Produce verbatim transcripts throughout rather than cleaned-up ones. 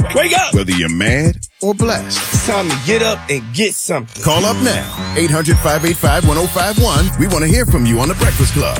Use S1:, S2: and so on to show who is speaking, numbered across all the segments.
S1: Wake up!
S2: Whether you're mad or blessed.
S1: It's time to get up and get something.
S2: Call up now. eight hundred, five eight five, one oh five one. We want to hear from you on The Breakfast Club.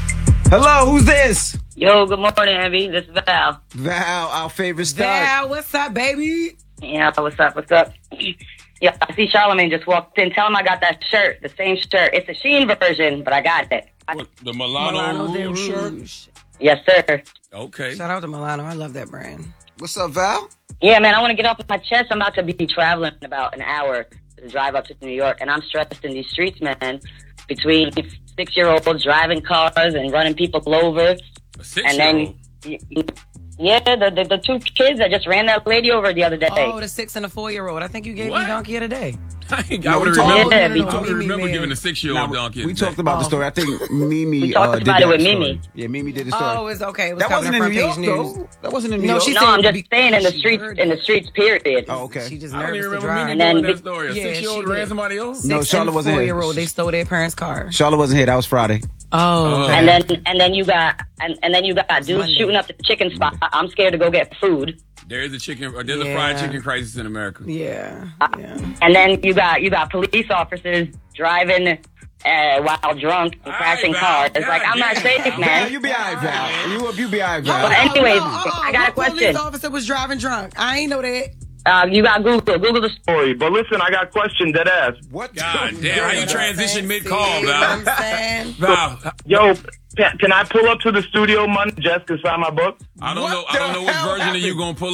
S3: Hello, who's this?
S4: Yo, good morning, Abby. This is Val.
S3: Val, our favorite star.
S5: Val, what's up, baby?
S4: Yeah, what's up, what's up? Yeah, I see Charlamagne just walked in. Tell him I got that shirt, the same shirt. It's a Shein version, but I got it.
S1: What, the Milano,
S5: Milano de
S1: Rouge shirt?
S5: Rouge.
S4: Yes, sir.
S1: Okay.
S5: Shout out to Milano. I love that brand.
S3: What's up, Val?
S4: Yeah, man, I want to get off my chest. I'm about to be traveling in about an hour to drive up to New York, and I'm stressed in these streets, man, between six-year-olds driving cars and running people over.
S1: A six-year-old?
S4: And then, yeah, the, the the two kids that just ran that lady over the other day.
S5: Oh, the six and the four-year-old. I think you gave
S1: What?
S5: me donkey of the day.
S1: I, I
S3: No,
S1: would
S3: we
S1: have
S3: talked-
S1: remembered,
S4: Yeah,
S1: I
S4: because-
S1: would've
S5: Mimi,
S1: remembered
S5: man.
S1: giving a six-year-old donkey.
S3: We
S1: today.
S3: talked about the story. I think Mimi
S4: We talked
S3: uh, did
S4: about
S3: that
S4: it with
S3: story.
S4: Mimi.
S3: Yeah, Mimi did the story.
S5: Oh, it's okay. It was
S3: that wasn't in
S5: front
S3: New
S5: page
S3: York,
S5: news.
S3: though. That wasn't in New
S5: No,
S3: York.
S5: she
S4: No,
S5: said
S4: I'm just
S5: be-
S4: saying in the
S5: she
S4: streets,
S5: heard
S4: in the
S5: that.
S4: streets, period.
S3: Oh, okay.
S5: She just
S1: I don't
S5: nervous
S1: even
S5: to
S1: remember
S5: drive.
S1: Mimi
S4: And then
S1: doing that
S4: be-
S1: story. A
S5: Yeah,
S1: six-year-old
S5: she
S1: ran
S5: did.
S1: somebody else?
S3: No,
S5: Six
S3: Charlotte
S5: and
S3: wasn't here.
S5: four-year-old, they stole their parents' car.
S3: Charlotte wasn't here. That was Friday.
S5: Oh,
S1: Uh,
S4: And then and then you got and, and then you got dudes
S5: Monday.
S4: shooting up the chicken spot. I'm scared to go get food.
S1: There is a chicken, or there's a
S5: Yeah.
S1: fried chicken crisis in America.
S5: yeah, yeah.
S4: And then you got you got police officers driving uh, while drunk and
S1: All
S4: crashing
S1: right, Val.
S4: cars. It's like, I'm not
S1: God
S4: safe,
S1: damn.
S3: Val,
S4: man.
S3: you be all right, Val. You, you be all right, Val.
S4: But anyways,
S5: Oh, oh, oh,
S4: I got a
S5: what
S4: question.
S5: police officer was driving drunk? I ain't know that.
S4: Uh, you got Google. Google the story.
S6: But listen, I got a question, dead ass.
S3: What?
S1: God damn, how you transition mid-call,
S5: See what I'm
S1: Val?
S5: saying?
S1: Val,
S6: Yo, can, can I pull up to the studio Monday just to sign my book?
S1: I don't
S3: What
S1: know. I don't
S3: the
S1: know which
S3: hell
S1: version of you
S3: happened?
S1: gonna pull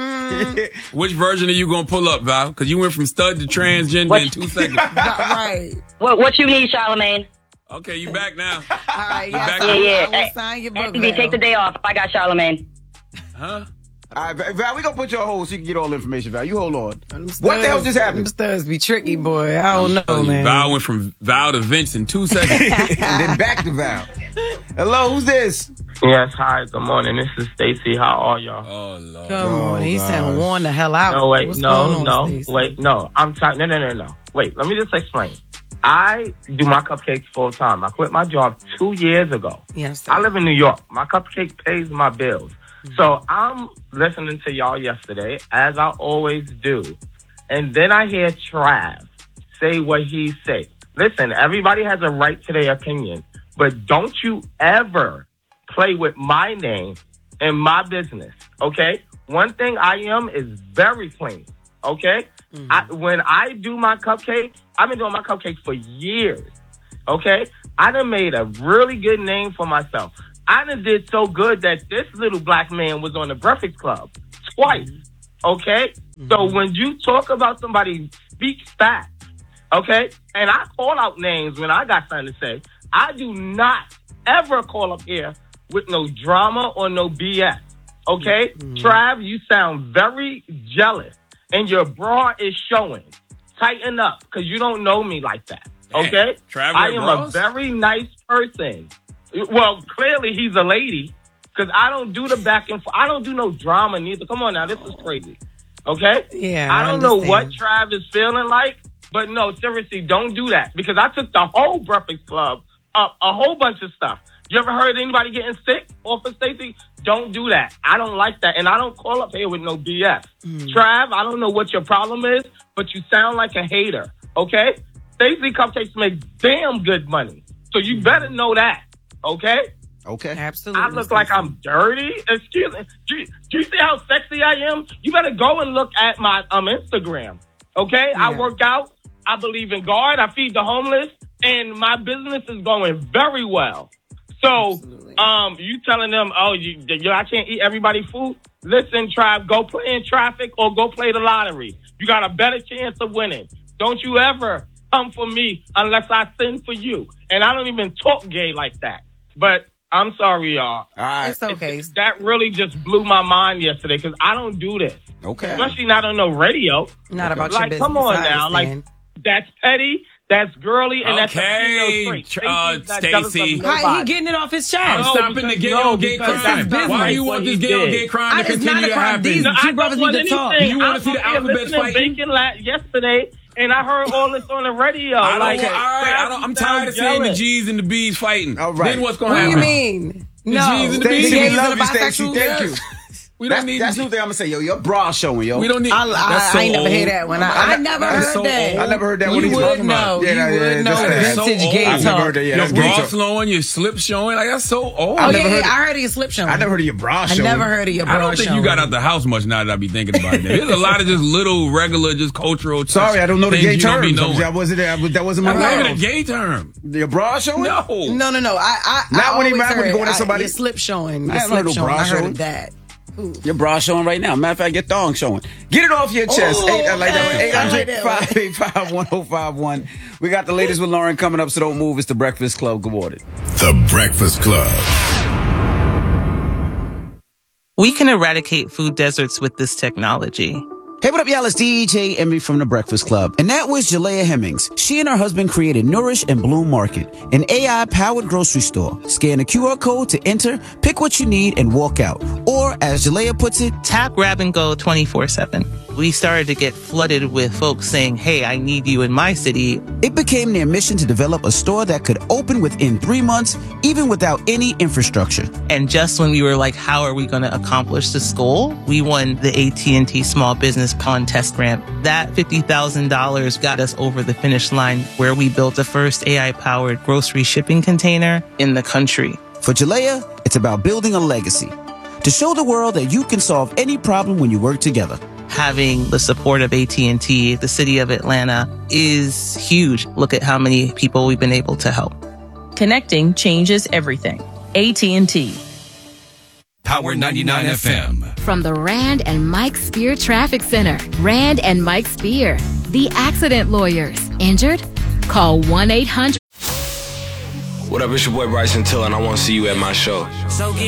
S1: up. Which version of you gonna pull up, Val? Because you went from stud to transgender
S4: What?
S1: in two seconds.
S5: Right.
S4: What what you need, Charlamagne?
S1: Okay, you back now?
S5: All right, yes,
S1: back
S5: I,
S1: up.
S5: will-
S4: Yeah,
S5: I
S4: yeah.
S5: will
S4: Hey,
S5: sign your book.
S4: Anthony,
S5: Val.
S4: take the day off. I got Charlamagne.
S1: Huh?
S3: All right, Val, Val, we gonna put you on hold so you can get all the information, Val. You hold on.
S5: Them
S3: What the hell
S5: studs-
S3: just
S5: Them
S3: happened?
S5: studs be tricky, boy. I don't know, man.
S1: Val went from Val to Vince in two seconds.
S3: and then back to Val. Hello, who's this?
S7: Yes, hi, good morning. This is Stacy. How are y'all?
S1: Oh Lord.
S5: Come
S3: Oh,
S5: on, he
S3: gosh.
S5: sound worn the hell out.
S7: No, wait,
S5: What's
S7: no,
S5: going on,
S7: no,
S5: Stacey?
S7: wait, no. I'm tired. No, no, no, no. Wait, let me just explain. I do my cupcakes full time. I quit my job two years ago.
S5: Yes, sir.
S7: I live in New York. My cupcake pays my bills. So I'm listening to y'all yesterday, as I always do. And then I hear Trav say what he said. Listen, everybody has a right to their opinion, but don't you ever play with my name and my business, okay? One thing I am is very clean, okay?
S5: Mm-hmm.
S7: I, when I do my cupcake, I've been doing my cupcakes for years, okay? I done made a really good name for myself. I done did so good that this little black man was on the Breakfast Club twice, okay?
S5: Mm-hmm.
S7: So when you talk about somebody, speak facts, okay? And I call out names when I got something to say. I do not ever call up here with no drama or no B S, okay?
S5: Mm-hmm.
S7: Trav, you sound very jealous, and your bra is showing. Tighten up, because you don't know me like that,
S1: Damn.
S7: okay?
S1: Trav
S7: I
S1: wear
S7: am
S1: bras?
S7: a very nice person. Well, clearly he's a lady, because I don't do the back and forth. I don't do no drama neither. Come on now, this is crazy, okay?
S5: Yeah,
S7: I
S5: I
S7: don't know what
S5: understand.
S7: Trav is feeling like, but no, seriously, don't do that, because I took the whole Breakfast Club up a whole bunch of stuff. You ever heard anybody getting sick off of Stacey? Don't do that. I don't like that, and I don't call up here with no B S.
S5: Mm.
S7: Trav, I don't know what your problem is, but you sound like a hater, okay? Stacey Cupcakes make damn good money, so you better know that, okay?
S3: Okay.
S5: Absolutely.
S7: I look like I'm dirty. Excuse me. Do you, do you see how sexy I am? You better go and look at my um Instagram. Okay? I
S5: Yeah.
S7: work out. I believe in God. I feed the homeless. And my business is going very well. So,
S5: Absolutely.
S7: um, you telling them, oh, you, you, I can't eat everybody's food? Listen, Tribe, go play in traffic or go play the lottery. You got a better chance of winning. Don't you ever come for me unless I send for you. And I don't even talk gay like that. But I'm sorry, y'all.
S3: All right.
S5: It's okay.
S7: That really just blew my mind yesterday because I don't do this,
S3: Okay.
S7: especially not on no radio.
S5: Not about your
S7: Like,
S5: business.
S7: come on
S5: I
S7: now, like
S5: understand.
S7: that's petty, that's girly, and that's a
S1: Okay,
S7: female trait.
S1: tr- uh,
S7: Stacey's not jealous of
S1: Stacey.
S5: How he
S7: nobody.
S5: getting it off his
S1: I'm
S5: chest?
S7: No,
S1: stopping the
S7: because-
S1: gay
S7: no,
S1: on gay
S7: because
S1: crime.
S5: that's
S1: Why do you
S7: business.
S1: want this
S7: What he
S1: gay on
S7: did.
S1: gay crime
S5: I-
S1: to
S5: it's not
S1: continue
S5: a
S1: to
S5: crime.
S1: happen?
S5: These-
S7: No,
S5: Two
S7: I
S5: brothers
S7: don't
S5: need
S7: want
S5: to talk.
S7: anything.
S1: You wanna
S7: I
S1: see the
S7: was here
S1: alphabets
S7: listening to
S1: fighting?
S7: Bacon La- yesterday, and I heard all this on the radio.
S1: I don't,
S7: like,
S1: all right, I don't, I'm tired of seeing the G's and the B's fighting.
S3: All right.
S1: Then what's going
S5: What
S1: to
S5: do
S1: happen?
S5: you mean?
S1: The
S5: No.
S1: G's and the
S5: The
S1: B's.
S3: Stacey, we
S5: gays
S3: love
S5: and
S3: you,
S5: the
S3: Stacey.
S5: bisexuals?
S3: Thank you.
S1: We don't
S3: That's,
S1: need
S3: that's
S1: to-
S3: new thing I'm gonna say, yo. Your bra showing, yo.
S1: We don't need.
S5: I, I,
S1: that's so
S5: I ain't never
S1: old.
S5: hear that one. I, I,
S3: I-
S5: never
S3: that's
S5: heard
S1: so
S5: that.
S1: old.
S3: I never heard that
S1: You
S3: when he's
S5: would
S3: talking
S5: know.
S3: about. Yeah,
S5: you
S3: yeah, yeah,
S5: would know.
S3: that's-
S1: so
S5: Vintage
S1: old.
S5: gay
S3: I've never
S5: talk.
S3: heard that. Yeah,
S1: Your
S3: that's gay
S1: bra
S3: talk.
S1: flowing, your slip showing. Like that's so old.
S5: Oh,
S3: I
S5: yeah,
S3: never
S5: yeah,
S3: heard-
S5: I heard of your slip showing.
S3: I never heard of your bra
S5: I
S3: showing.
S5: never heard of your bra
S1: I don't think
S5: showing.
S1: you got out the house much now that I be thinking about it. There's a lot of just little regular, just cultural.
S3: Sorry, I don't know the
S1: things
S3: gay
S1: you don't be
S3: terms.
S1: knowing.
S3: That wasn't that. That wasn't my
S1: That's not even a
S3: world.
S1: gay term.
S3: Your bra showing?
S1: No.
S5: No, no, no. I, I,
S3: Not
S5: I
S3: when he
S5: always
S3: mad when he
S5: heard,
S3: going at
S5: I-
S3: somebody-
S5: Your slip showing.
S3: I
S5: Your
S3: haven't heard
S5: slip
S3: no
S5: showing.
S3: bra
S5: I heard
S3: showing.
S5: of that.
S3: Your bra showing right now. Matter of fact, your thong showing. Get it off your chest.
S5: Oh,
S3: Eight, uh, like that.
S5: okay.
S3: eight hundred, five eight five, one oh five one. We got the latest with Lauren coming up, so don't move. It's the Breakfast Club. Good morning.
S2: The Breakfast Club.
S8: We can eradicate food deserts with this technology.
S3: Hey, what up, y'all? It's D J Envy from the Breakfast Club. And that was Jalea Hemmings. She and her husband created Nourish and Bloom Market, an A I-powered grocery store. Scan a Q R code to enter, pick what you need, and walk out. Or, as Jalea puts it,
S8: Tap, grab, and go twenty-four seven. We started to get flooded with folks saying, hey, I need you in my city.
S3: it became their mission to develop a store that could open within three months, even without any infrastructure.
S8: And just when we were like, how are we going to accomplish this goal? We won the A T and T Small Business Pond Test Grant. That fifty thousand dollars got us over the finish line where we built the first A I-powered grocery shipping container in the country.
S3: For Jalea, it's about building a legacy. To show the world that you can solve any problem when you work together.
S8: Having the support of A T and T, the city of Atlanta, is huge. Look at how many people we've been able to help.
S9: Connecting changes everything. A T and T.
S10: Power ninety-nine F M.
S11: From the Rand and Mike Spear Traffic Center. Rand and Mike Spear, the accident lawyers. Injured? Call one eight hundred.
S10: What up, it's your boy Bryson Tiller, and I want to see you at my show.
S12: So get